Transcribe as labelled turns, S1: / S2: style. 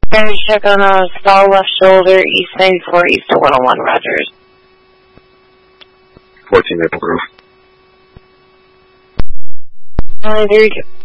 S1: Gary, check on stall left shoulder, east 94, east to 101, Rogers.
S2: 14 Maple Grove.
S1: 932.